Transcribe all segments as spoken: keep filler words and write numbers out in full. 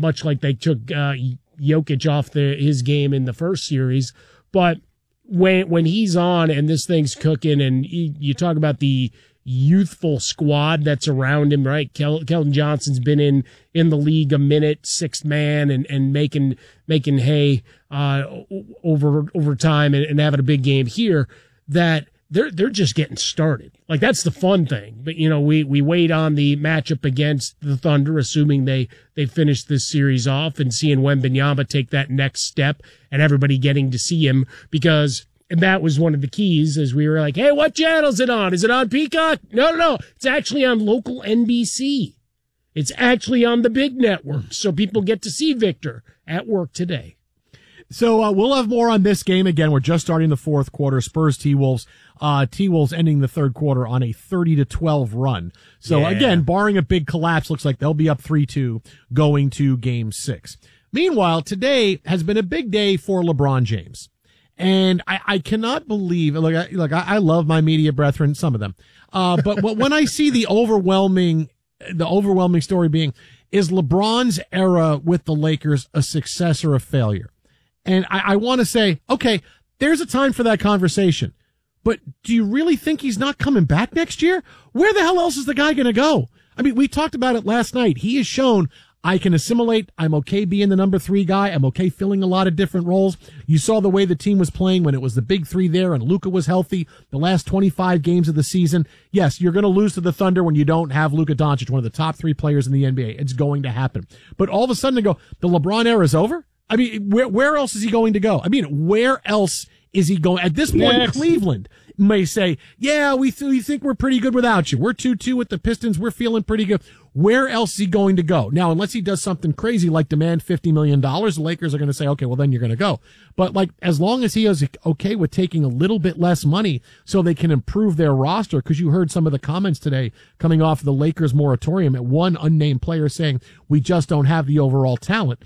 much like they took uh, Jokic off the, his game in the first series. But when when he's on and this thing's cooking, and he, you talk about the youthful squad that's around him, right? Kel, Keldon Johnson's been in, in the league a minute, sixth man, and, and making making hay uh, over over time, and, and having a big game here. That they're they're just getting started. Like, that's the fun thing. But you know, we we wait on the matchup against the Thunder, assuming they they finish this series off, and seeing Wembanyama take that next step, and everybody getting to see him, because. And that was one of the keys, as we were like, hey, what channel is it on? Is it on Peacock? No, no, no. It's actually on local N B C. It's actually on the big network. So people get to see Victor at work today. So uh, we'll have more on this game. Again, we're just starting the fourth quarter. Spurs T-Wolves. Uh, T-Wolves ending the third quarter on a thirty to twelve run. So yeah. Again, barring a big collapse, looks like they'll be up three two going to game six. Meanwhile, today has been a big day for LeBron James. And I, I cannot believe, look, I, look, I, I love my media brethren, some of them. Uh, but, but when I see the overwhelming, the overwhelming story being, is LeBron's era with the Lakers a success or a failure? And I, I want to say, okay, there's a time for that conversation. But do you really think he's not coming back next year? Where the hell else is the guy going to go? I mean, we talked about it last night. He has shown, I can assimilate. I'm okay being the number three guy. I'm okay filling a lot of different roles. You saw the way the team was playing when it was the big three there and Luka was healthy the last twenty-five games of the season. Yes, you're going to lose to the Thunder when you don't have Luka Doncic, one of the top three players in the N B A. It's going to happen. But all of a sudden they go, the LeBron era is over? I mean, where, where else is he going to go? I mean, where else is he going? At this point, Next. Cleveland may say, yeah, we, th- we think we're pretty good without you. We're two two with the Pistons. We're feeling pretty good. Where else is he going to go? Now, unless he does something crazy like demand fifty million dollars, the Lakers are going to say, okay, well, then you're going to go. But, like, as long as he is okay with taking a little bit less money so they can improve their roster, because you heard some of the comments today coming off the Lakers moratorium at one unnamed player saying, we just don't have the overall talent.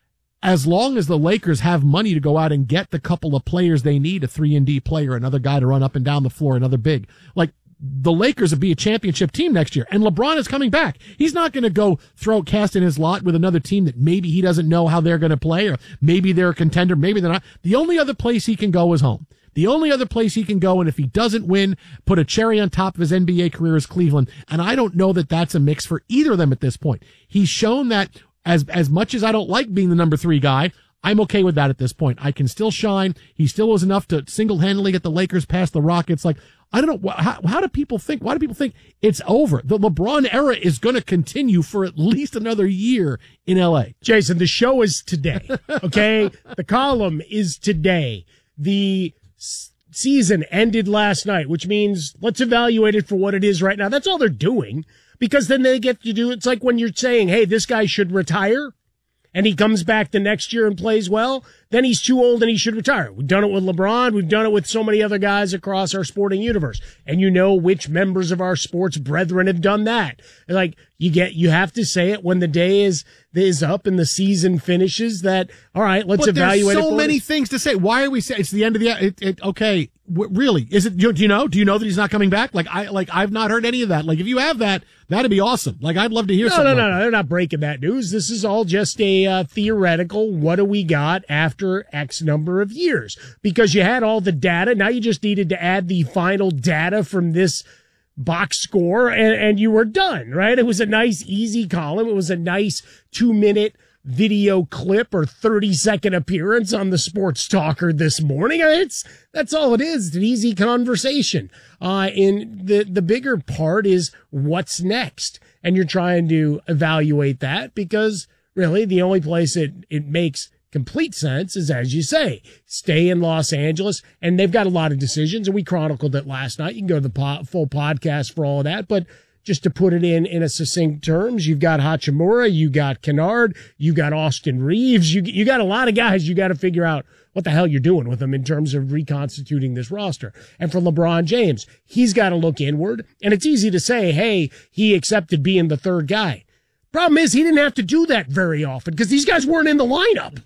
As long as the Lakers have money to go out and get the couple of players they need, a three and D player, another guy to run up and down the floor, another big, like, the Lakers will be a championship team next year. And LeBron is coming back. He's not going to go throw cast in his lot with another team that maybe he doesn't know how they're going to play, or maybe they're a contender, maybe they're not. The only other place he can go is home. The only other place he can go, and if he doesn't win, put a cherry on top of his N B A career, is Cleveland. And I don't know that that's a mix for either of them at this point. He's shown that as, as much as I don't like being the number three guy, I'm okay with that at this point. I can still shine. He still was enough to single-handedly get the Lakers past the Rockets. Like, I don't know. How, how do people think? Why do people think it's over? The LeBron era is going to continue for at least another year in L A. Jason, the show is today. Okay. The column is today. The s- season ended last night, which means let's evaluate it for what it is right now. That's all they're doing, because then they get to do, it's like when you're saying, hey, this guy should retire, and he comes back the next year and plays well, then he's too old and he should retire. We've done it with LeBron. We've done it with so many other guys across our sporting universe. And you know which members of our sports brethren have done that. Like, you get, you have to say it when the day is, is up and the season finishes that, all right, let's but evaluate it. There's so many things to say. Why are we saying it's the end of the, it, it, okay, w- really? Is it, do you know, do you know that he's not coming back? Like, I, like, I've not heard any of that. Like, if you have that, that'd be awesome. Like, I'd love to hear no, something. No, no, like no, no. They're not breaking that news. This is all just a uh, theoretical, what do we got after X number of years? Because you had all the data. Now you just needed to add the final data from this box score, and, and you were done, right? It was a nice, easy column. It was a nice two-minute video clip or thirty-second appearance on the Sports Talker this morning. It's that's all it is. It's an easy conversation. Uh, and the, the bigger part is what's next. And you're trying to evaluate that, because really the only place it, it makes complete sense is, as you say, stay in Los Angeles. And they've got a lot of decisions, and we chronicled it last night. You can go to the po- full podcast for all of that. But just to put it in, in a succinct terms, you've got Hachimura, you got Kennard, you got Austin Reeves. You, you got a lot of guys you got to figure out what the hell you're doing with them in terms of reconstituting this roster. And for LeBron James, he's got to look inward. And it's easy to say, hey, he accepted being the third guy. Problem is, he didn't have to do that very often because these guys weren't in the lineup.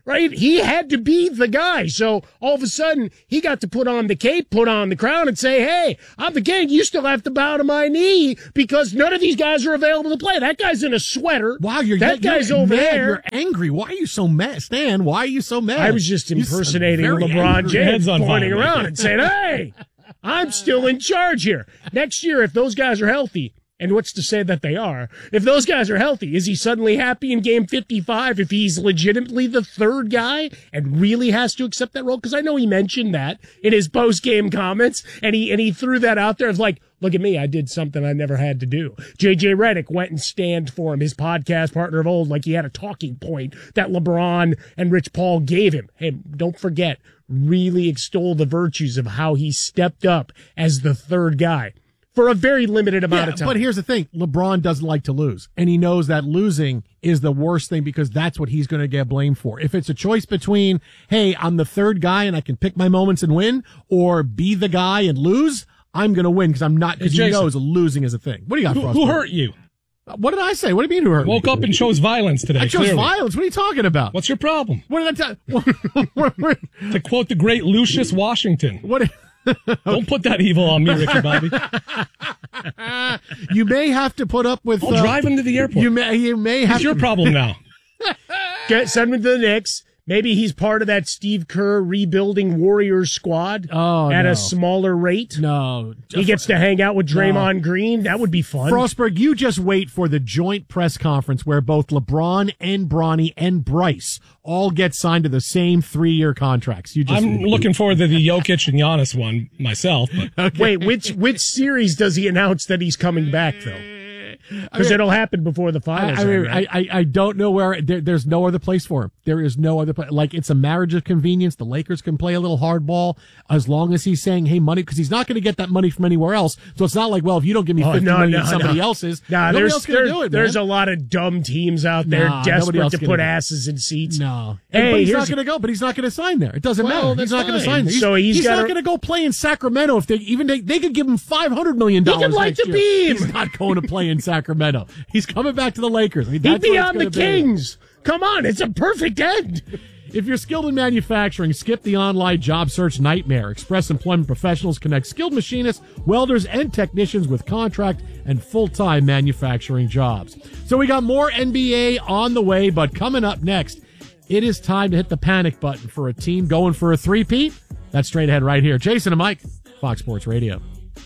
right? He had to be the guy. So all of a sudden, he got to put on the cape, put on the crown, and say, hey, I'm the king. You still have to bow to my knee because none of these guys are available to play. That guy's in a sweater. Wow, you're that you're, guy's you're over mad. there. You're angry. Why are you so mad, Stan? Why are you so mad? I was just impersonating LeBron angry. James, pointing around and saying, hey, I'm still in charge here. Next year, if those guys are healthy, and what's to say that they are? If those guys are healthy, is he suddenly happy in game fifty-five if he's legitimately the third guy and really has to accept that role? Because I know he mentioned that in his post-game comments, and he and he threw that out there. It's like, look at me, I did something I never had to do. J J Redick went and stand for him, his podcast partner of old, like he had a talking point that LeBron and Rich Paul gave him. Hey, don't forget, really extol the virtues of how he stepped up as the third guy. For a very limited amount yeah, of time. But here's the thing. LeBron doesn't like to lose. And he knows that losing is the worst thing because that's what he's going to get blamed for. If it's a choice between, hey, I'm the third guy and I can pick my moments and win, or be the guy and lose, I'm going to win because I'm not, because he knows losing is a thing. What do you got, Who, Frostberg? who hurt you? What did I say? What do you mean who hurt Woke me? up and chose violence today. I chose clearly. violence. What are you talking about? What's your problem? What did I tell? To quote the great Lucius Washington. What? Don't put that evil on me, Ricky Bobby. You may have to put up with. I'll uh, drive him to the airport. You may. You may have. It's your to, problem now. Get, send him to the Knicks. Maybe he's part of that Steve Kerr rebuilding Warriors squad oh, at no. a smaller rate. No. He gets to hang out with Draymond no. Green. That would be fun. Frostberg, you just wait for the joint press conference where both LeBron and Bronny and Bryce all get signed to the same three-year contracts. You just I'm looking forward to the Jokic and Giannis one myself. But. Okay. Wait, which which series does he announce that he's coming back, though? Because I mean, it'll happen before the finals. I, I, mean, right? I, I, I don't know where there, there's no other place for him. There is no other place. Like, it's a marriage of convenience. The Lakers can play a little hardball as long as he's saying, hey, money, because he's not going to get that money from anywhere else. So it's not like, well, if you don't give me oh, fifty no, million, no, somebody no. else's. Nah, nobody there's, else going to do it, There's man. a lot of dumb teams out there nah, desperate to put do asses in seats. No. Hey, and, but he's here's not going to go, but he's not going to sign there. It doesn't well, matter. He's not going to sign there. He's, so he's, he's gotta, not going to go play in Sacramento if they even, they, they could give him five hundred million dollars. He could light the year. beam. He's not going to play in Sacramento. He's coming back to the Lakers. I mean, He'd that's be what on the be. Kings. Come on, it's a perfect end. If you're skilled in manufacturing, skip the online job search nightmare. Express Employment Professionals connect skilled machinists, welders, and technicians with contract and full-time manufacturing jobs. So we got more N B A on the way, but coming up next, it is time to hit the panic button for a team going for a three-peat. That's straight ahead right here. Jason and Mike, Fox Sports Radio.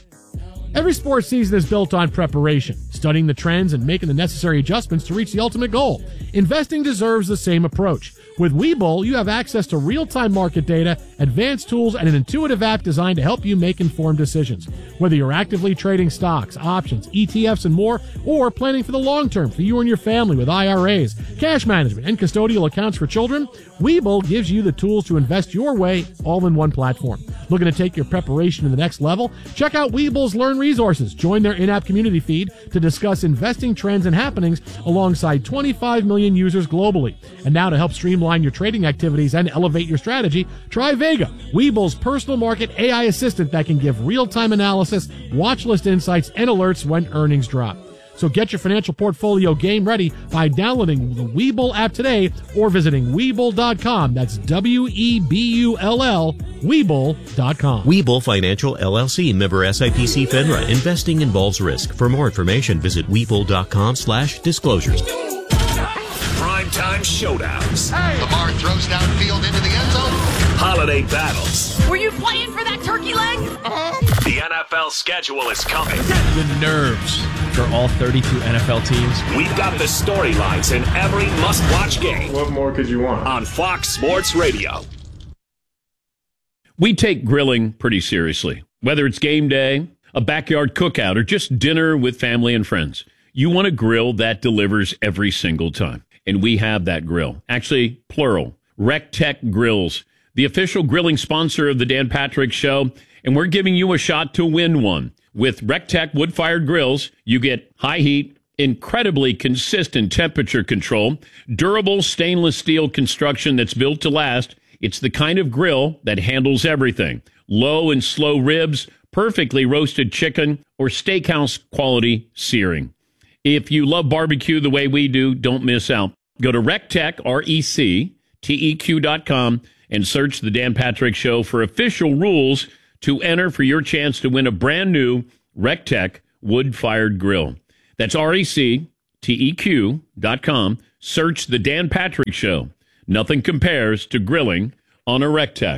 Every sports season is built on preparation, studying the trends and making the necessary adjustments to reach the ultimate goal. Investing deserves the same approach. With Webull, you have access to real-time market data, advanced tools, and an intuitive app designed to help you make informed decisions. Whether you're actively trading stocks, options, E T Fs, and more, or planning for the long term for you and your family with I R As, cash management, and custodial accounts for children, Webull gives you the tools to invest your way all in one platform. Looking to take your preparation to the next level? Check out Webull's Learn Resources. Join their in-app community feed to discuss investing trends and happenings alongside twenty-five million users globally. And now to help streamline your trading activities and elevate your strategy, try Vega, Webull's personal market A I assistant that can give real-time analysis, watch list insights, and alerts when earnings drop. So get your financial portfolio game ready by downloading the Webull app today or visiting Webull dot com. That's W E B U L L, Webull dot com. Webull Financial, L L C, member S I P C FINRA. Investing involves risk. For more information, visit Webull dot com slash disclosures. Primetime showdowns. Hey. Lamar throws downfield into the end zone. Holiday battles. Were you playing for that turkey leg? Uh-huh. The N F L schedule is coming. The nerves for all thirty-two N F L teams. We've got the storylines in every must-watch game. What more could you want? On Fox Sports Radio. We take grilling pretty seriously. Whether it's game day, a backyard cookout, or just dinner with family and friends, you want a grill that delivers every single time. And we have that grill. Actually, plural. RecTech Grills, the official grilling sponsor of the Dan Patrick Show. And we're giving you a shot to win one. With RecTech wood-fired grills, you get high heat, incredibly consistent temperature control, durable stainless steel construction that's built to last. It's the kind of grill that handles everything. Low and slow ribs, perfectly roasted chicken, or steakhouse quality searing. If you love barbecue the way we do, don't miss out. Go to RecTech, R E C T E Q dot com, and search The Dan Patrick Show for official rules to enter for your chance to win a brand new RecTech wood-fired grill. That's R E C T E Q dot com. Search The Dan Patrick Show. Nothing compares to grilling on a RecTech.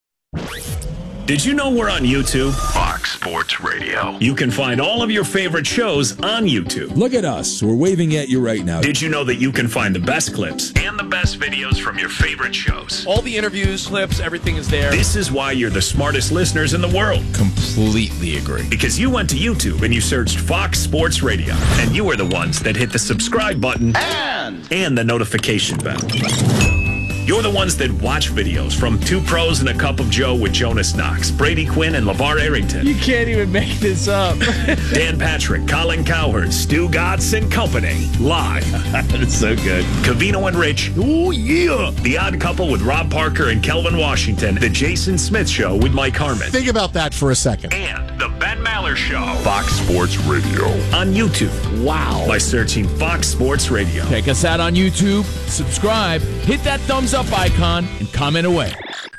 Did you know we're on YouTube? Fox Sports Radio. You can find all of your favorite shows on YouTube. Look at us. We're waving at you right now. Did you know that you can find the best clips and the best videos from your favorite shows? All the interviews, clips, everything is there. This is why you're the smartest listeners in the world. Completely agree. Because you went to YouTube and you searched Fox Sports Radio. And you are the ones that hit the subscribe button and, and the notification bell. You're the ones that watch videos from Two Pros and a Cup of Joe with Jonas Knox, Brady Quinn, and LeVar Arrington. You can't even make this up. Dan Patrick, Colin Cowherd, Stu Gatz and Company. Live. That's so good. Covino and Rich. Oh, yeah. The Odd Couple with Rob Parker and Kelvin Washington. The Jason Smith Show with Mike Harmon. Think about that for a second. And The Ben Maller Show. Fox Sports Radio. On YouTube. Wow. By searching Fox Sports Radio. Check us out on YouTube. Subscribe. Hit that thumbs up icon and comment away.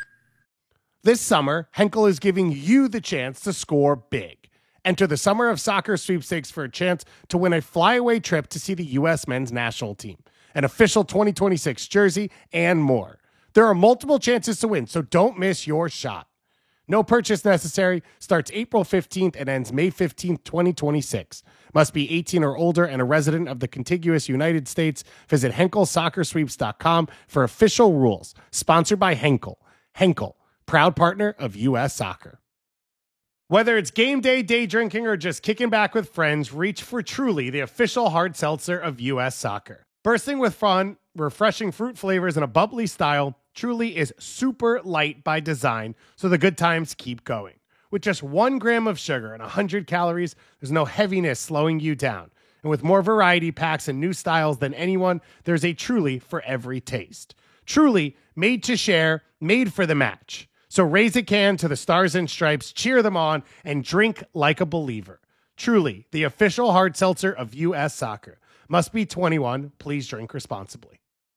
This summer, Henkel is giving you the chance to score big. Enter the Summer of Soccer sweepstakes for a chance to win a flyaway trip to see the U S men's national team, an official twenty twenty-six jersey, and more. There are multiple chances to win, so don't miss your shot. No purchase necessary. Starts April fifteenth and ends May fifteenth, twenty twenty-six. Must be eighteen or older and a resident of the contiguous United States. Visit Henkel Soccer Sweeps dot com for official rules. Sponsored by Henkel. Henkel, proud partner of U S Soccer. Whether it's game day, day drinking, or just kicking back with friends, reach for Truly, the official hard seltzer of U S Soccer. Bursting with fun, refreshing fruit flavors, and a bubbly style, Truly is super light by design, so the good times keep going. With just one gram of sugar and one hundred calories, there's no heaviness slowing you down. And with more variety packs and new styles than anyone, there's a Truly for every taste. Truly, made to share, made for the match. So raise a can to the Stars and Stripes, cheer them on, and drink like a believer. Truly, the official hard seltzer of U S Soccer. Must be twenty-one. Please drink responsibly.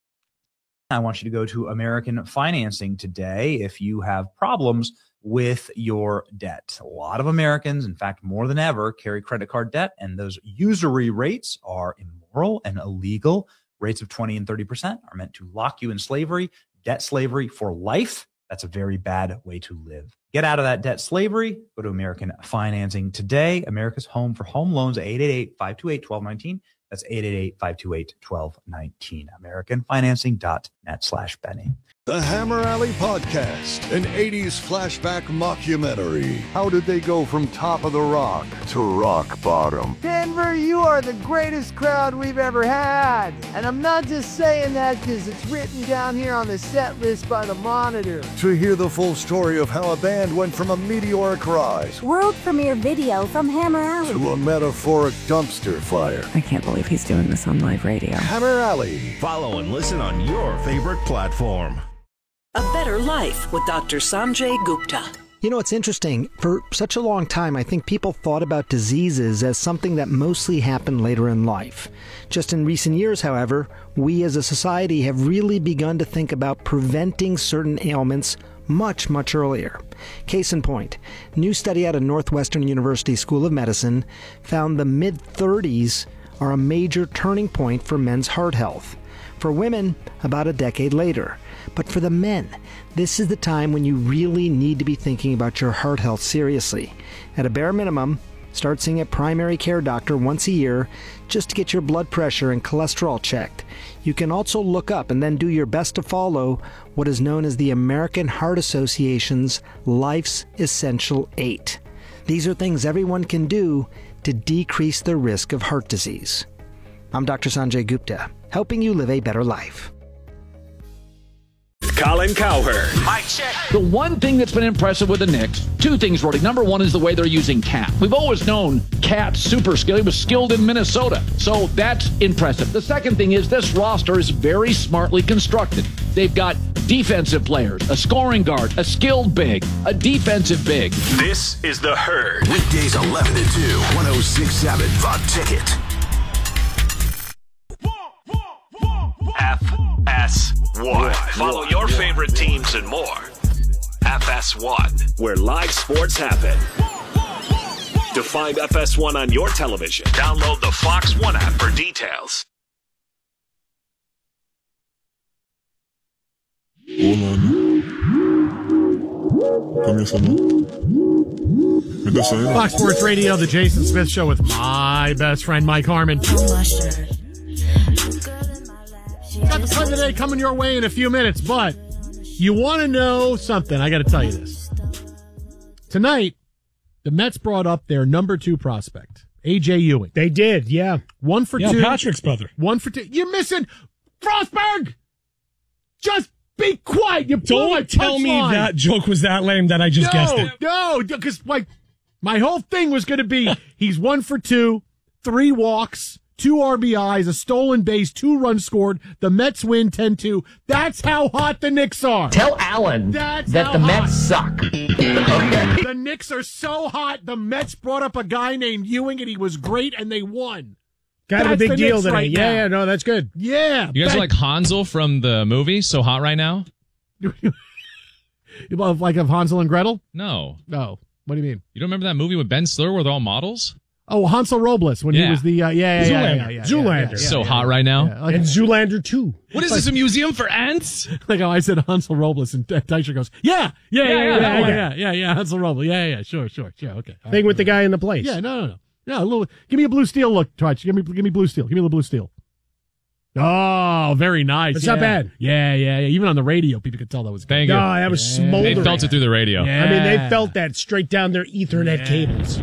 I want you to go to American Financing today if you have problems with your debt. A lot of Americans, in fact, more than ever, carry credit card debt, and those usury rates are immoral and illegal. Rates of twenty and thirty percent are meant to lock you in slavery, debt slavery for life. That's a very bad way to live. Get out of that debt slavery. Go to American Financing today. America's home for home loans, eight eight eight, five two eight, one two one nine. That's eight eight eight, five two eight, one two one nine. American Financing dot net slash Benny. The Hammer Alley Podcast, an eighties flashback mockumentary. How did they go from top of the rock to rock bottom? Denver, you are the greatest crowd we've ever had. And I'm not just saying that because it's written down here on the set list by the Monitor. To hear the full story of how a band went from a meteoric rise, world premiere video from Hammer Alley, to a metaphoric dumpster fire. I can't believe he's doing this on live radio. Hammer Alley. Follow and listen on your favorite platform. A Better Life with Doctor Sanjay Gupta. You know, it's interesting. For such a long time, I think people thought about diseases as something that mostly happened later in life. Just in recent years, however, we as a society have really begun to think about preventing certain ailments much, much earlier. Case in point, new study out of Northwestern University School of Medicine found the mid-thirties are a major turning point for men's heart health. For women, about a decade later. But for the men, this is the time when you really need to be thinking about your heart health seriously. At a bare minimum, start seeing a primary care doctor once a year just to get your blood pressure and cholesterol checked. You can also look up and then do your best to follow what is known as the American Heart Association's Life's Essential Eight. These are things everyone can do to decrease the risk of heart disease. I'm Doctor Sanjay Gupta, helping you live a better life. Colin Cowherd. Mic check. The one thing that's been impressive with the Knicks, two things, Rody. Number one is the way they're using Cat. We've always known Cat's super skill. He was skilled in Minnesota, so that's impressive. The second thing is this roster is very smartly constructed. They've got defensive players, a scoring guard, a skilled big, a defensive big. This is The Herd. Weekdays eleven to two, one oh six point seven The Ticket. F S one. Follow your favorite teams and more. F S one, where live sports happen. To find F S one on your television, download the Fox One app for details. Fox Sports Radio, the Jason Smith Show with my best friend Mike Harmon. Got the play today coming your way in a few minutes, but you want to know something? I got to tell you this. Tonight, the Mets brought up their number two prospect, A J Ewing. They did, yeah. One for yeah, two. Patrick's brother. One for two. You're missing Frostberg. Just be quiet. You blew my Don't tell me line. that joke was that lame that I just no, guessed it. No, because like my whole thing was going to be he's one for two, three walks, two R B Is, a stolen base, two runs scored. The Mets win ten two. That's how hot the Knicks are. Tell Allen That's that the hot. Mets suck. Okay. The Knicks are so hot. The Mets brought up a guy named Ewing, and he was great, and they won. Kind of a big deal today. Right yeah, now. yeah, no, that's good. Yeah. You guys bet- are like Hansel from the movie So Hot Right Now? Like of Hansel and Gretel? No. No. What do you mean? You don't remember that movie with Ben Stiller where they're all models? Oh, Hansel Robles when Yeah. he was the uh, yeah, yeah, yeah, Zoolander. yeah, yeah, yeah, Zoolander. yeah, yeah, So yeah, Hot yeah. Right Now? Yeah, like- And Zoolander two. What is this, a museum for ants? Like how I said Hansel Robles, and Teicher goes, yeah, yeah, yeah, yeah, yeah, that yeah, one. yeah, yeah, yeah, Hansel Robles, yeah, yeah, sure, sure, sure, okay. All Thing right. with the guy in the place. Yeah, no, no, no, no, a little. Give me a blue steel look, Teicher. Give me, give me blue steel. Give me the blue steel. Oh, very nice. It's yeah. not bad. Yeah, yeah, yeah. Even on the radio, people could tell that was good. Thank No, you. that was Yeah. smoldering. They felt it through the radio. Yeah. I mean, they felt that straight down their Ethernet Yeah. cables.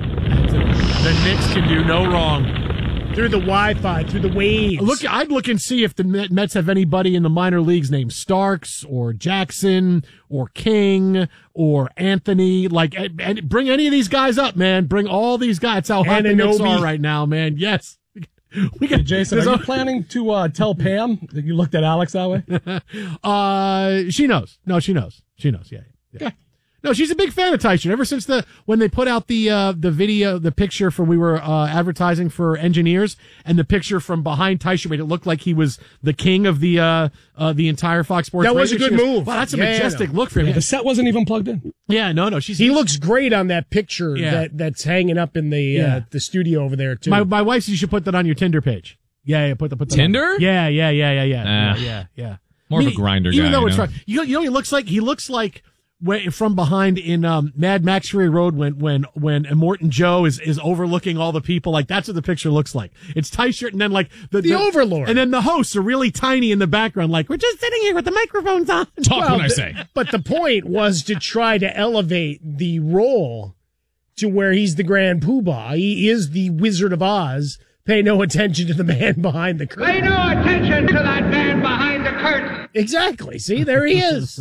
The Knicks can do no wrong. Through the Wi-Fi, through the waves. Look, I'd look and see if the Met- Mets have anybody in the minor leagues named Starks or Jackson or King or Anthony. Like, and, and bring any of these guys up, man. Bring all these guys. That's how hot the Knicks Anunoby. are right now, man. Yes. We got Hey, Jason, are there's you planning to uh, tell Pam that you looked at Alex that way? a- uh, she knows. No, she knows. She knows. Yeah. yeah. Okay. No, she's a big fan of Teicher. Ever since the when they put out the uh, the video, the picture from we were uh, advertising for engineers, and the picture from behind Teicher made it look like he was the king of the uh, uh, the entire Fox Sports. That was radio. a good She goes, move. Wow, that's a Yeah, majestic no. look for him. Yeah, the set wasn't even plugged in. Yeah, no, no. She's He looks great on that picture Yeah. that, that's hanging up in the Yeah. uh, the studio over there too. My my wife says you should put that on your Tinder page. Yeah, yeah. Put the put that on. Tinder? Yeah, yeah, yeah, yeah, yeah, Nah. yeah, yeah, yeah. More of a grinder even guy, though you it's know? right. You know, you know, what he looks like he looks like when, from behind in um, Mad Max Fury Road when when when Immortan Joe is is overlooking all the people. Like that's what the picture looks like. It's Teicher, and then like the, The Overlord. and then the hosts are really tiny in the background. Like we're just sitting here with the microphones on. Talk Well, when I the- say. But the point was to try to elevate the role to where he's the Grand Poobah. He is the Wizard of Oz. Pay no attention to the man behind the curtain. Pay no attention to that man behind the curtain. Exactly. See, there he is.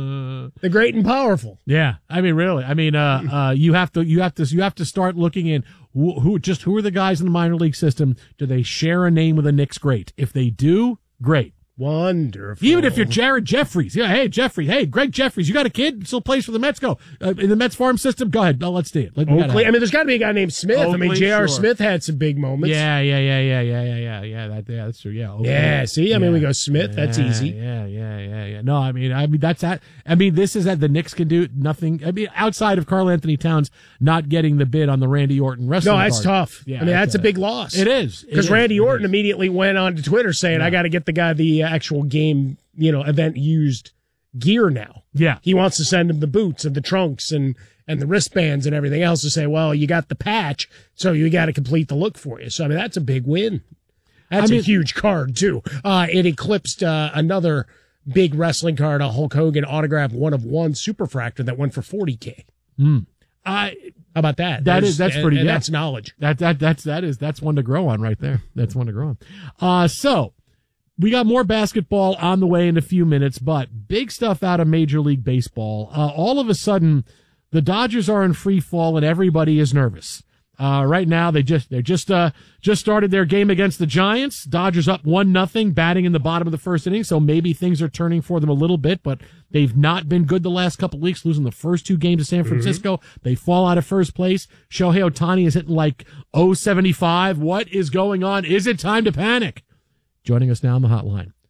The great and powerful. Yeah, I mean, really. I mean, uh, uh, you have to, you have to, you have to start looking in who, who, just who are the guys in the minor league system? Do they share a name with a Knicks great? If they do, great. Wonderful. Even if you're Jared Jeffries, yeah, hey Jeffrey, hey Greg Jeffries, you got a kid, still plays for the Mets. Go uh, in the Mets farm system. Go ahead, oh, let's see it. Let, we gotta Oakley. have I it. mean, there's got to be a guy named Smith. I mean, Oakley, J R. sure. Smith had some big moments. yeah, yeah, yeah, yeah, yeah, yeah, yeah, yeah. That, yeah, that's true. Yeah, Oakley. Yeah, see? I mean, we Yeah. go Smith. That's Yeah, easy. Yeah, yeah, yeah, yeah. No, I mean, I mean that's that. I mean, this is that the Knicks can do nothing. I mean, outside of Karl Anthony Towns not getting the bid on the Randy Orton wrestling. No, that's card. tough. Yeah, I mean, that's a uh, big loss. It is It Because is. Randy It Orton is. immediately went on to Twitter saying, I got to get the guy the uh, actual game, you know, event used gear now. Yeah. He wants to send him the boots and the trunks and, and the wristbands and everything else to say, well, you got the patch, so you got to complete the look for you. So, I mean, that's a big win. That's I mean- a huge card, too. Uh, it eclipsed uh, another big wrestling card, a Hulk Hogan autograph one of one Superfractor that went for forty K. Mm. I How about that? That There's- is that's and- pretty. and yeah. That's knowledge. That that that's that is that's one to grow on right there. That's one to grow on. Uh so we got more basketball on the way in a few minutes, but big stuff out of Major League Baseball. Uh, all of a sudden, the Dodgers are in free fall and everybody is nervous. Uh, right now, they just they just uh just started their game against the Giants. Dodgers up one nothing, batting in the bottom of the first inning, so maybe things are turning for them a little bit. But they've not been good the last couple of weeks, losing the first two games to San Francisco. Mm-hmm. They fall out of first place. Shohei Ohtani is hitting like oh seventy-five. What is going on? Is it time to panic? Joining us now on the hotline,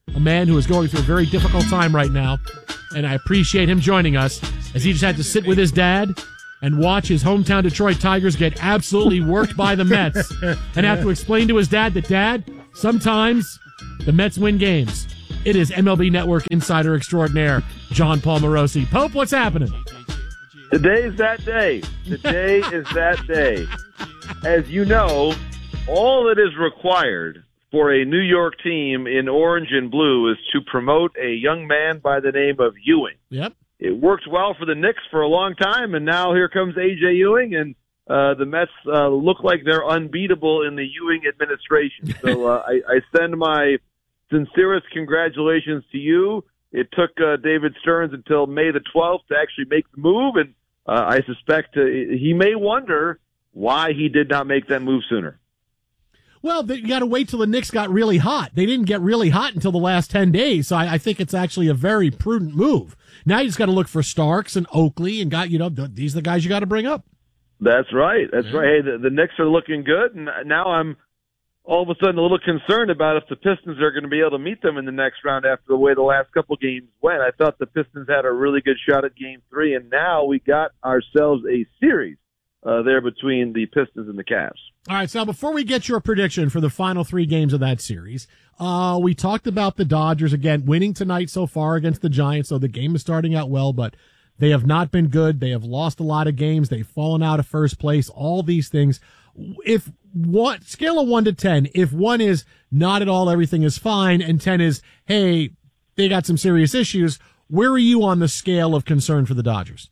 a man who is going through a very difficult time right now, and I appreciate him joining us as he just had to sit with his dad and watch his hometown Detroit Tigers get absolutely worked by the Mets and have to explain to his dad that, Dad, sometimes the Mets win games. It is M L B Network insider extraordinaire, John Paul Morosi. Pope, what's happening? Today is that day. Today is that day. As you know, all that is required for a New York team in orange and blue is to promote a young man by the name of Ewing. Yep. It worked well for the Knicks for a long time, and now here comes A J. Ewing, and uh, the Mets uh, look like they're unbeatable in the Ewing administration. So uh, I, I send my sincerest congratulations to you. It took uh, David Stearns until May the twelfth to actually make the move, and uh, I suspect uh, he may wonder why he did not make that move sooner. Well, you got to wait till the Knicks got really hot. They didn't get really hot until the last ten days, so I, I think it's actually a very prudent move. Now you just got to look for Starks and Oakley, and got you know these are the guys you got to bring up. That's right. That's yeah. right. Hey, the, the Knicks are looking good, and now I'm all of a sudden a little concerned about if the Pistons are going to be able to meet them in the next round after the way the last couple games went. I thought the Pistons had a really good shot at Game Three, and now we got ourselves a series uh, there between the Pistons and the Cavs. All right, so before we get your prediction for the final three games of that series, uh, we talked about the Dodgers, again, winning tonight so far against the Giants, so the game is starting out well, but they have not been good. They have lost a lot of games. They've fallen out of first place, all these things. If one, scale of one to ten, if one is not at all, everything is fine, and ten is, hey, they got some serious issues, where are you on the scale of concern for the Dodgers?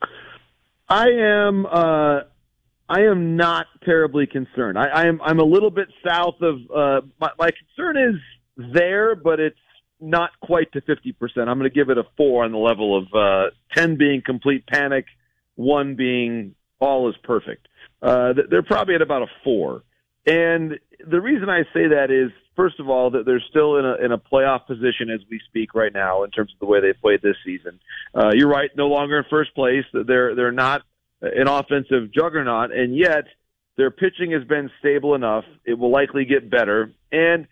I am, uh, I am not terribly concerned. I, I am, I'm a little bit south of, uh, my, my concern is there, but it's not quite to fifty percent. I'm going to give it a four on the level of, uh, ten being complete panic, one being all is perfect. Uh, they're probably at about a four. And the reason I say that is, first of all, that they're still in a, in a playoff position as we speak right now in terms of the way they played this season. Uh, you're right, no longer in first place. They're, they're not an offensive juggernaut, and yet their pitching has been stable enough. It will likely get better. And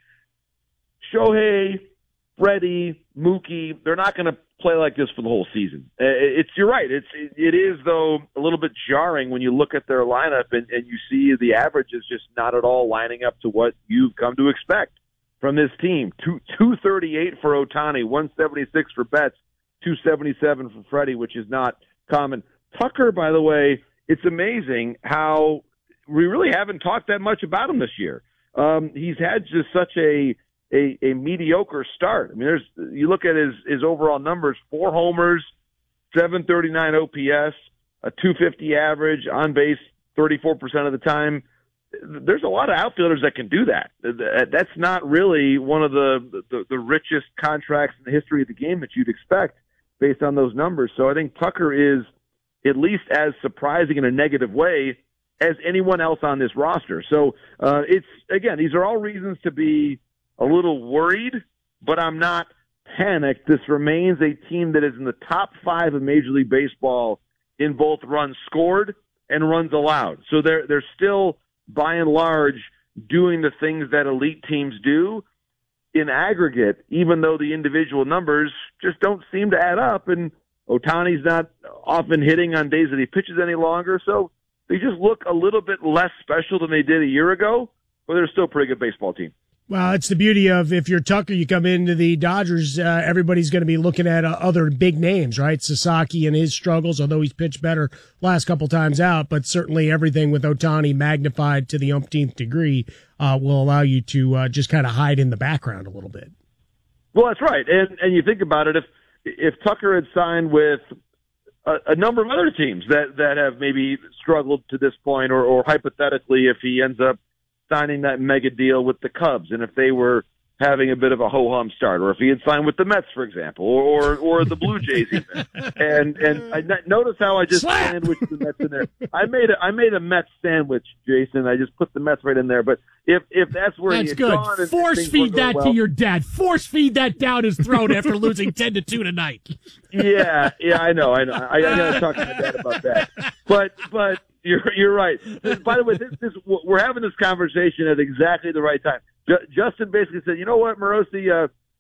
Shohei, Freddie, Mookie, they're not going to play like this for the whole season. It's, you're right. It's, it is though a little bit jarring when you look at their lineup and, and you see the average is just not at all lining up to what you've come to expect from this team. Two, two thirty-eight for Ohtani, one seventy-six for Betts, two seventy-seven for Freddie, which is not common. Tucker, by the way, it's amazing how we really haven't talked that much about him this year. Um, he's had just such a, a, a mediocre start. I mean, there's, you look at his, his overall numbers, four homers, seven thirty-nine O P S, a two fifty average, on base thirty-four percent of the time. There's a lot of outfielders that can do that. That's not really one of the, the, the richest contracts in the history of the game that you'd expect based on those numbers. So I think Tucker is at least as surprising in a negative way as anyone else on this roster. So uh, it's, again, these are all reasons to be a little worried, but I'm not panicked. This remains a team that is in the top five of Major League Baseball in both runs scored and runs allowed. So they're, they're still, by and large, doing the things that elite teams do in aggregate, even though the individual numbers just don't seem to add up. And Ohtani's not often hitting on days that he pitches any longer, so they just look a little bit less special than they did a year ago, but they're still a pretty good baseball team. Well, it's the beauty of if you're Tucker, you come into the Dodgers, uh, everybody's going to be looking at uh, other big names, right? Sasaki and his struggles, although he's pitched better last couple times out, but certainly everything with Ohtani magnified to the umpteenth degree uh, will allow you to uh, just kind of hide in the background a little bit. Well, that's right. And, and you think about it, if, if Tucker had signed with a, a number of other teams that, that have maybe struggled to this point, or, or hypothetically, if he ends up signing that mega deal with the Cubs, and if they were having a bit of a ho-hum start, or if he had signed with the Mets, for example, or or, or the Blue Jays even. And and I notice how I just Slap! sandwiched the Mets in there. I made a I made a Mets sandwich, Jason. I just put the Mets right in there. But if if that's where that's he had good. gone, and force feed that well, to your dad. Force feed that down his throat after losing ten to two tonight. Yeah, yeah, I know, I know. I, I got to talk to my dad about that. But but you're you're right. By the way, this, this we're having this conversation at exactly the right time. Justin basically said, you know what, Morosi, uh,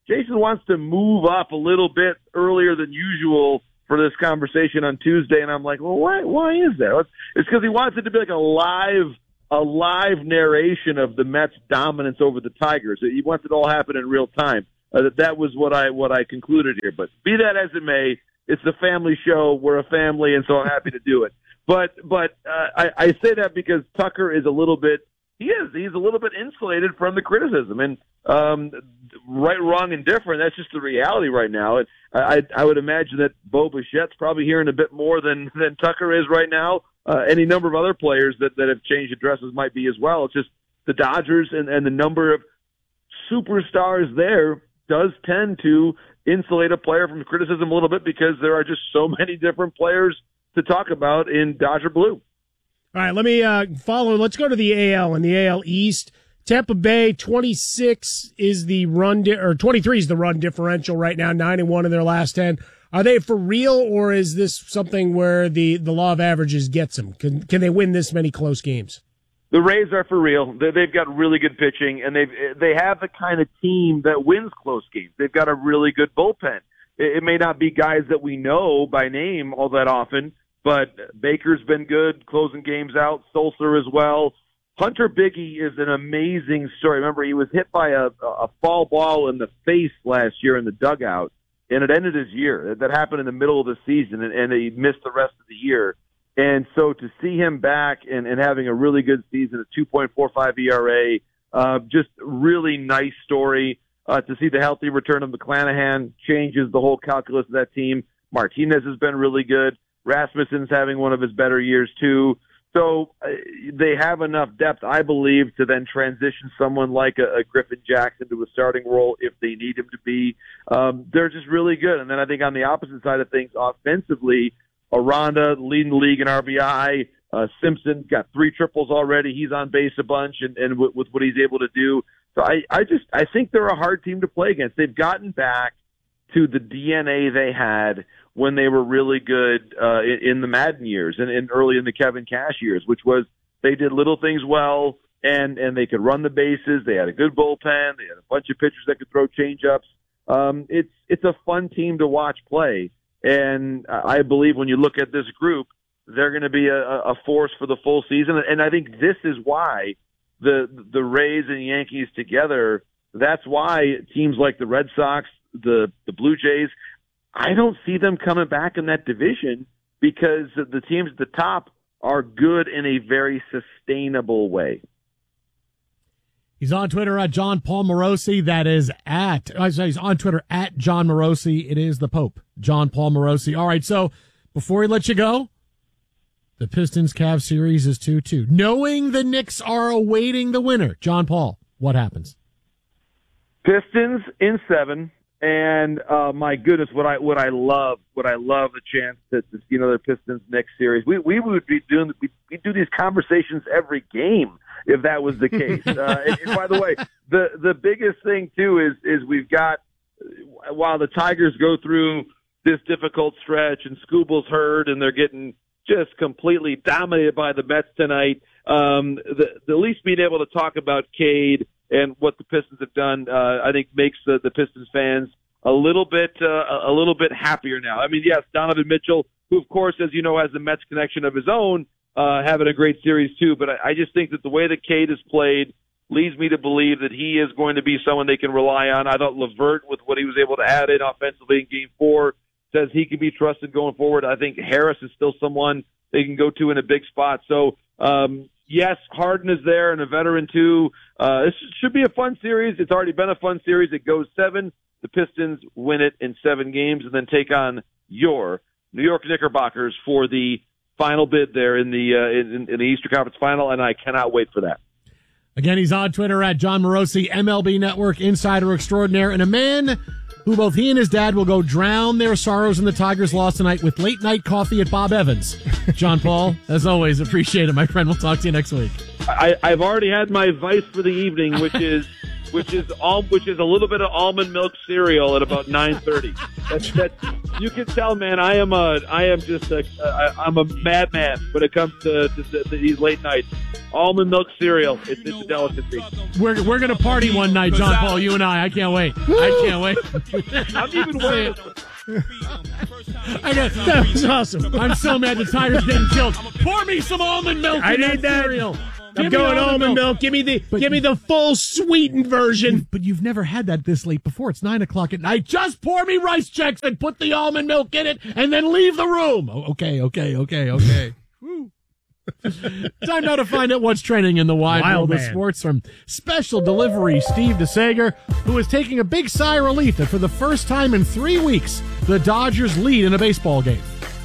Jason wants to move up a little bit earlier than usual for this conversation on Tuesday, and I'm like, well, why? Why is that? It's because he wants it to be like a live, a live narration of the Mets' dominance over the Tigers. He wants it to all happen in real time. Uh, that that was what I what I concluded here. But be that as it may, it's a family show. We're a family, and so I'm happy to do it. But but uh, I, I say that because Tucker is a little bit. He is. He's a little bit insulated from the criticism, and um, right, wrong, and different. That's just the reality right now. And I, I would imagine that Bo Bichette's probably hearing a bit more than than Tucker is right now. Uh, any number of other players that, that have changed addresses might be as well. It's just the Dodgers and, and the number of superstars there does tend to insulate a player from criticism a little bit because there are just so many different players to talk about in Dodger blue. All right, let me uh, follow. Let's go to the A L and the A L East. Tampa Bay twenty-six is the run di- or twenty-three is the run differential right now, nine and one in their last ten. Are they for real, or is this something where the, the law of averages gets them? Can can they win this many close games? The Rays are for real. They, they've got really good pitching, and they they have the kind of team that wins close games. They've got a really good bullpen. It, it may not be guys that we know by name all that often, but Baker's been good, closing games out. Sulcer as well. Hunter Biggie is an amazing story. Remember, he was hit by a, a foul ball in the face last year in the dugout, and it ended his year. That happened in the middle of the season, and, and he missed the rest of the year. And so to see him back and, and having a really good season, a two point four five E R A, uh, just really nice story. Uh, to see the healthy return of McClanahan changes the whole calculus of that team. Martinez has been really good. Rasmussen's having one of his better years, too. So uh, they have enough depth, I believe, to then transition someone like a, a Griffin Jackson to a starting role if they need him to be. Um, they're just really good. And then I think on the opposite side of things, offensively, Aranda leading the league in R B I. Uh, Simpson got three triples already. He's on base a bunch, and, and with, with what he's able to do. So I, I just I think they're a hard team to play against. They've gotten back to the D N A they had when they were really good uh, in, in the Madden years and, and early in the Kevin Cash years, which was they did little things well and, and they could run the bases. They had a good bullpen. They had a bunch of pitchers that could throw changeups. Um, it's it's a fun team to watch play, and I believe when you look at this group, they're going to be a, a force for the full season. And I think this is why the the Rays and Yankees together. That's why teams like the Red Sox, the the Blue Jays, I don't see them coming back in that division because the teams at the top are good in a very sustainable way. He's on Twitter at John Paul Morosi. That is at, he's on Twitter at John Morosi. It is the Pope, John Paul Morosi. All right, so before we let you go, the Pistons-Cavs series is two two. Knowing the Knicks are awaiting the winner, John Paul, what happens? Pistons in seven. And uh, my goodness, what I what I love, what I love the chance to, to see another Pistons Knicks series. We we would be doing we we do these conversations every game if that was the case. uh, and, and by the way, the the biggest thing too is is we've got while the Tigers go through this difficult stretch and Scooble's hurt and they're getting just completely dominated by the Mets tonight. Um, the, the at least being able to talk about Cade and what the Pistons have done, uh, I think makes the, the Pistons fans a little bit, uh, a little bit happier now. I mean, yes, Donovan Mitchell, who of course, as you know, has the Mets connection of his own, uh, having a great series too. But I, I just think that the way that Cade has played leads me to believe that he is going to be someone they can rely on. I thought LeVert, with what he was able to add in offensively in Game Four, says he can be trusted going forward. I think Harris is still someone they can go to in a big spot. So, um, yes, Harden is there and a veteran too. Uh, this should be a fun series. It's already been a fun series. It goes seven. The Pistons win it in seven games and then take on your New York Knickerbockers for the final bid there in the uh, in, in the Eastern Conference Final, and I cannot wait for that. Again, he's on Twitter at John Morosi, M L B Network insider extraordinaire, and a man who both he and his dad will go drown their sorrows in the Tigers' loss tonight with late night coffee at Bob Evans. John Paul, as always, appreciate it, my friend. We'll talk to you next week. I, I've already had my vice for the evening, which is which is all, which is a little bit of almond milk cereal at about nine thirty. That's that. You can tell, man. I am a, I am just a, I, I'm a madman when it comes to, to, to these late nights. Almond milk cereal. It's, it's a delicacy. We're we're gonna party one night, John Paul. You and I. I can't wait. I can't wait. I'm even wearing. I got, that was awesome. I'm so mad the Tigers getting killed. Pour me some almond milk. I in need that. Cereal. I'm Give going me almond milk. milk. Give me the But give me the full sweetened version. But you've never had that this late before. It's nine o'clock at night. Just pour me rice checks and put the almond milk in it, and then leave the room. Oh, okay, okay, okay, okay. Time now to find out what's trending in the wide Wild world of man. sports from special delivery Steve DeSager, who is taking a big sigh of relief that for the first time in three weeks, the Dodgers lead in a baseball game.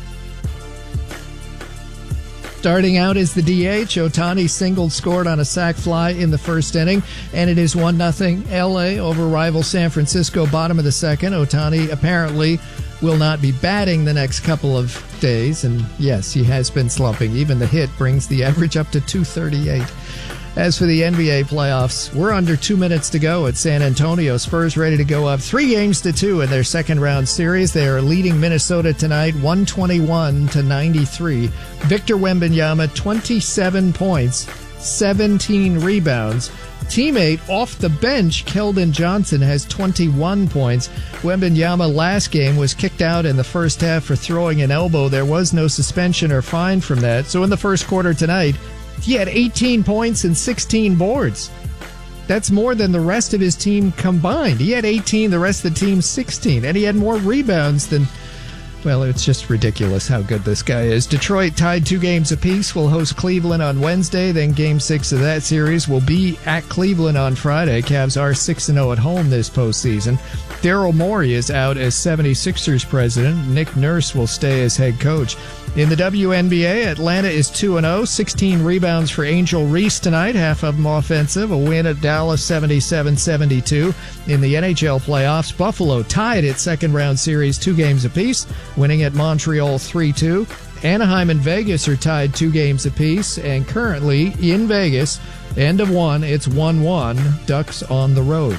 Starting out as the D H, Ohtani singled scored on a sac fly in the first inning, and it is one nothing L A over rival San Francisco, bottom of the second. Ohtani apparently will not be batting the next couple of days, and yes, he has been slumping. Even the hit brings the average up to two thirty-eight. As for the N B A playoffs, we're under two minutes to go at San Antonio. Spurs ready to go up three games to two in their second round series. They are leading Minnesota tonight, one twenty-one to ninety-three. Victor Wembanyama, twenty-seven points, seventeen rebounds. Teammate off the bench, Keldon Johnson, has twenty-one points. Wembanyama last game was kicked out in the first half for throwing an elbow. There was no suspension or fine from that. So in the first quarter tonight, he had eighteen points and sixteen boards. That's more than the rest of his team combined. He had eighteen, the rest of the team sixteen. And he had more rebounds than... Well, it's just ridiculous how good this guy is. Detroit tied two games apiece. Will host Cleveland on Wednesday. Then game six of that series will be at Cleveland on Friday. Cavs are six and oh at home this postseason. Daryl Morey is out as seventy-sixers president. Nick Nurse will stay as head coach. In the W N B A, Atlanta is two and oh, sixteen rebounds for Angel Reese tonight, half of them offensive. A win at Dallas seventy-seven seventy-two. In the N H L playoffs, Buffalo tied its second round series two games apiece, winning at Montreal three two. Anaheim and Vegas are tied two games apiece, and currently in Vegas, end of one, it's one one, Ducks on the road.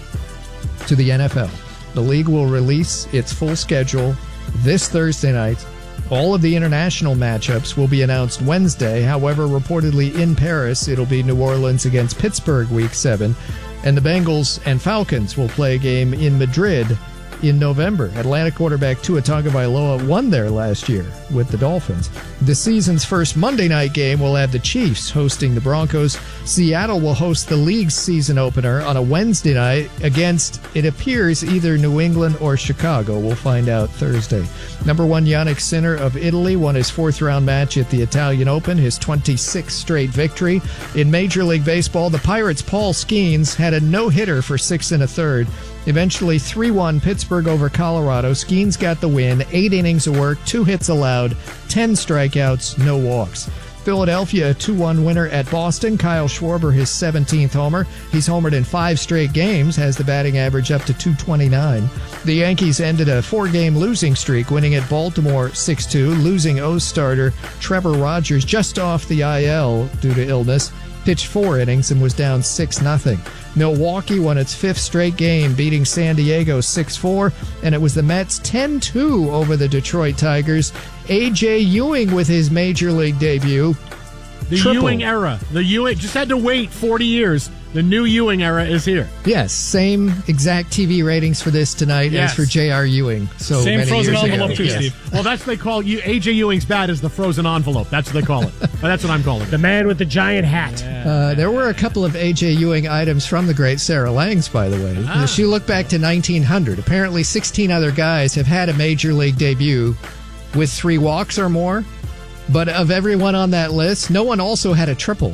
To the N F L. The league will release its full schedule this Thursday night. All of the international matchups will be announced Wednesday. However, reportedly in Paris, it'll be New Orleans against Pittsburgh week seven. And the Bengals and Falcons will play a game in Madrid in November. Atlanta quarterback Tua Tagovailoa won there last year with the Dolphins. The season's first Monday night game will have the Chiefs hosting the Broncos. Seattle will host the league's season opener on a Wednesday night against, it appears, either New England or Chicago. We'll find out Thursday. Number one Yannick Sinner of Italy won his fourth round match at the Italian Open, his twenty-sixth straight victory. In Major League Baseball, the Pirates' Paul Skeens had a no-hitter for six and a third. Eventually three one Pittsburgh over Colorado. Skeens got the win, eight innings of work, two hits allowed, ten strikeouts, no walks. Philadelphia, a two one winner at Boston. Kyle Schwarber, his seventeenth homer. He's homered in five straight games, has the batting average up to two twenty-nine. The Yankees ended a four-game losing streak, winning at Baltimore six two, losing O's starter Trevor Rogers just off the I L due to illness. Pitched four innings and was down six nothing. Milwaukee won its fifth straight game, beating San Diego six four, and it was the Mets ten two over the Detroit Tigers. A J Ewing with his Major League debut. The Triple. Ewing era. The Ewing just had to wait forty years. The new Ewing era is here. Yes, same exact T V ratings for this tonight Yes. as for J R Ewing. So Same many frozen years envelope ago. too, Yes. Steve. Well, that's what they call you. A J Ewing's bat is the frozen envelope. That's what they call it. That's what I'm calling it. The man with the giant hat. Uh, there were a couple of A J Ewing items from the great Sarah Langs, by the way. Ah. She looked back to nineteen hundred. Apparently, sixteen other guys have had a major league debut with three walks or more. But of everyone on that list, no one also had a triple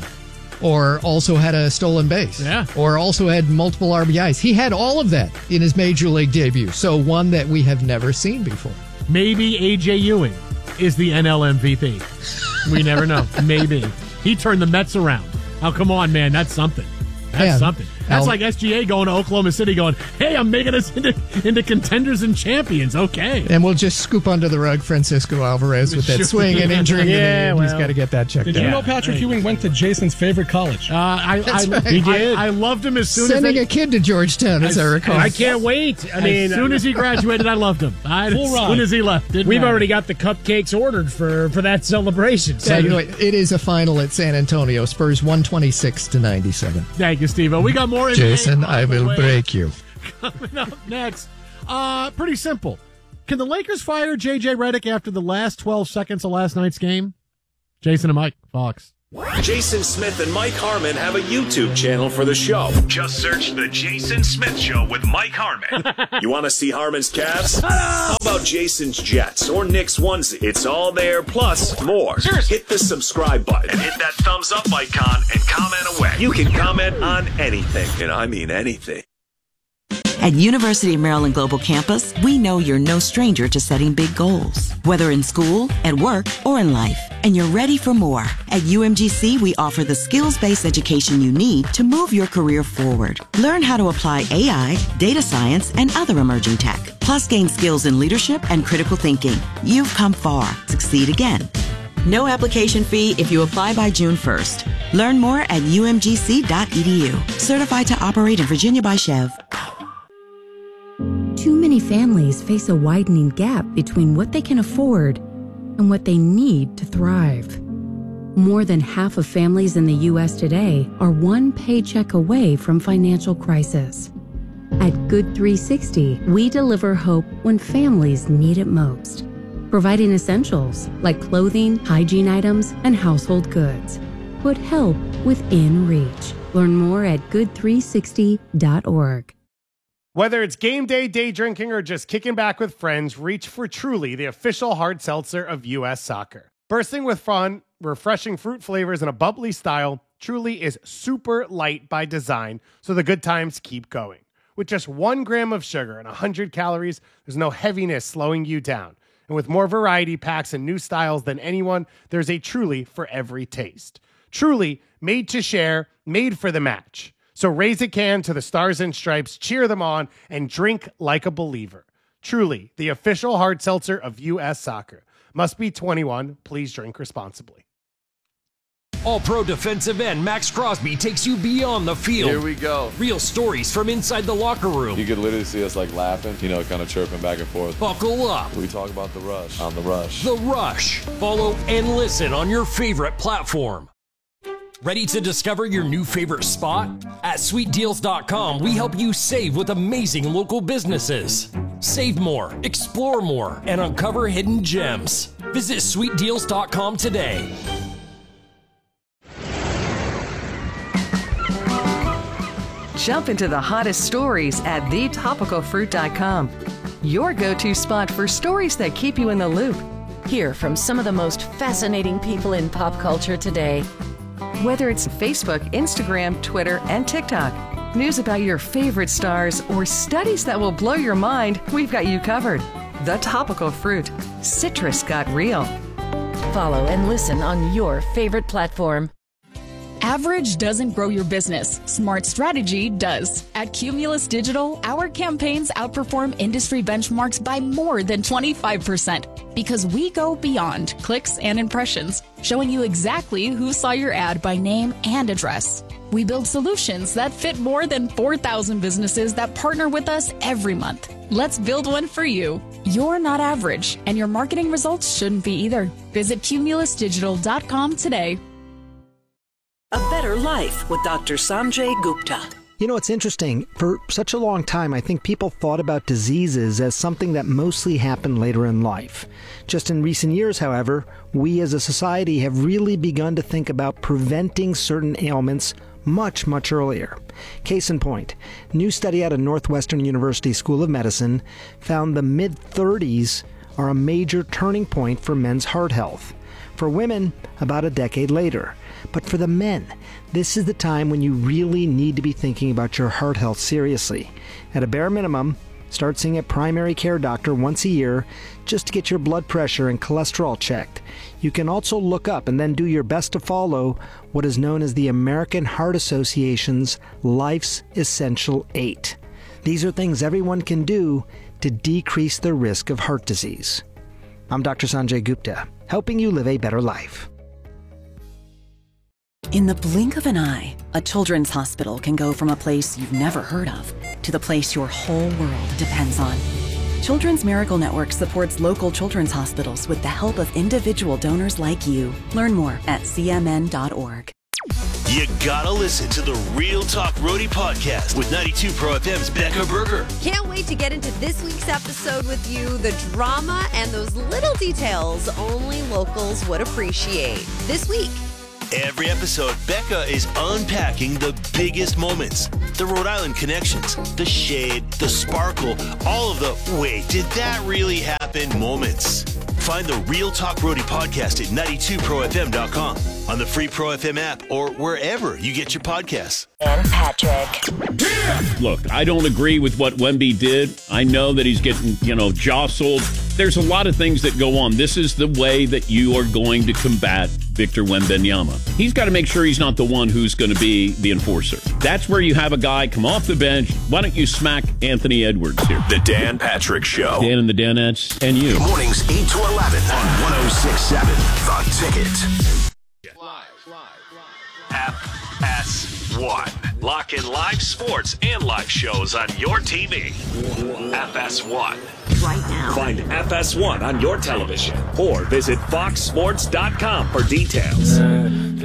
or also had a stolen base Yeah. or also had multiple R B Is. He had all of that in his major league debut. So one that we have never seen before. Maybe A J Ewing is the N L M V P. We never know. Maybe. He turned the Mets around. Now, come on, man. That's something. That's Yeah. something. That's Al- like S G A going to Oklahoma City going, hey, I'm making us into, into contenders and champions. Okay. And we'll just scoop under the rug Francisco Alvarez with that Sure. swing and injury. Yeah, and he's well. got to get that checked Did out. you know Patrick Ewing went to Jason's favorite college? Uh, I, That's I, right. he did. I, I loved him as soon Sending as a kid to Georgetown, as I recall. I can't wait. I mean, as soon as he graduated, I loved him. I, Full as ride. soon as he left. Didn't we've matter. already got the cupcakes ordered for, for that celebration. So Anyway, it is a final at San Antonio. Spurs one twenty-six to ninety-seven. Thank you, Steve. We got more. Jason, on I the will way. break you. Coming up next, uh, pretty simple. Can the Lakers fire J J Redick after the last twelve seconds of last night's game? Jason and Mike, Fox. Jason Smith and Mike Harmon have a YouTube channel for the show. Just search The Jason Smith Show with Mike Harmon. You want to see Harmon's Cavs? How about Jason's Jets or Nick's onesie? It's all there, plus more. Hit the subscribe button and hit that thumbs up icon and comment away. You can comment on anything, and I mean anything. At University of Maryland Global Campus, we know you're no stranger to setting big goals, whether in school, at work, or in life, and you're ready for more. At U M G C, we offer the skills-based education you need to move your career forward. Learn how to apply A I, data science, and other emerging tech, plus gain skills in leadership and critical thinking. You've come far. Succeed again. No application fee if you apply by June first. Learn more at U M G C dot E D U. Certified to operate in Virginia by Chev. Too many families face a widening gap between what they can afford and what they need to thrive. More than half of families in the U S today are one paycheck away from financial crisis. At Good three sixty, we deliver hope when families need it most, providing essentials like clothing, hygiene items, and household goods. Put help within reach. Learn more at good three sixty dot org. Whether it's game day, day drinking, or just kicking back with friends, reach for Truly, the official hard seltzer of U S Soccer. Bursting with fun, refreshing fruit flavors, and a bubbly style, Truly is super light by design, so the good times keep going. With just one gram of sugar and one hundred calories, there's no heaviness slowing you down. And with more variety packs and new styles than anyone, there's a Truly for every taste. Truly, made to share, made for the match. So raise a can to the Stars and Stripes, cheer them on, and drink like a believer. Truly, the official hard seltzer of U S Soccer. Must be twenty-one. Please drink responsibly. All-Pro defensive end Max Crosby takes you beyond the field. Here we go. Real stories from inside the locker room. You could literally see us like laughing, you know, kind of chirping back and forth. Buckle up. We talk about the rush on the rush. The Rush. Follow and listen on your favorite platform. Ready to discover your new favorite spot? At sweet deals dot com, we help you save with amazing local businesses. Save more, explore more, and uncover hidden gems. Visit sweet deals dot com today. Jump into the hottest stories at the topical fruit dot com. Your go-to spot for stories that keep you in the loop. Hear from some of the most fascinating people in pop culture today. Whether it's Facebook, Instagram, Twitter, and TikTok, news about your favorite stars, or studies that will blow your mind, we've got you covered. The Topical Fruit. Citrus got real. Follow and listen on your favorite platform. Average doesn't grow your business. Smart strategy does. At Cumulus Digital, our campaigns outperform industry benchmarks by more than twenty-five percent because we go beyond clicks and impressions, showing you exactly who saw your ad by name and address. We build solutions that fit more than four thousand businesses that partner with us every month. Let's build one for you. You're not average, and your marketing results shouldn't be either. Visit cumulus digital dot com today. A Better Life with Doctor Sanjay Gupta. You know, it's interesting. For such a long time, I think people thought about diseases as something that mostly happened later in life. Just in recent years, however, we as a society have really begun to think about preventing certain ailments much, much earlier. Case in point, new study out of Northwestern University School of Medicine found the mid-thirties are a major turning point for men's heart health. For women, about a decade later. But for the men, this is the time when you really need to be thinking about your heart health seriously. At a bare minimum, Start seeing a primary care doctor once a year just to get your blood pressure and cholesterol checked. You can also look up and then do your best to follow what is known as the American Heart Association's Life's Essential Eight. These are things everyone can do to decrease the risk of heart disease. I'm Doctor Sanjay Gupta, helping you live a better life. In the blink of an eye, a children's hospital can go from a place you've never heard of to the place your whole world depends on. Children's Miracle Network supports local children's hospitals with the help of individual donors like you. Learn more at c m n dot org. You gotta listen to the Real Talk Roadie podcast with ninety-two Pro F M's Becca Berger. Can't wait to get into this week's episode with you. The drama and those little details only locals would appreciate. This week. Every episode, Becca is unpacking the biggest moments, the Rhode Island connections, the shade, the sparkle, all of the wait, did that really happen moments. Find the Real Talk Roadie podcast at ninety-two pro f m dot com, on the free Pro F M app, or wherever you get your podcasts. And Patrick. Look, I don't agree with what Wemby did. I know that he's getting, you know, jostled. There's a lot of things that go on. This is the way that you are going to combat Victor Wembanyama. He's got to make sure he's not the one who's going to be the enforcer. That's where you have a guy come off the bench. Why don't you smack Anthony Edwards here? The Dan Patrick Show. Dan and the Danettes and you. Mornings eight to eleven on one oh six point seven The Ticket. F S one. Lock in live sports and live shows on your T V. F S one. Right now. Find F S one on your television or visit fox sports dot com for details.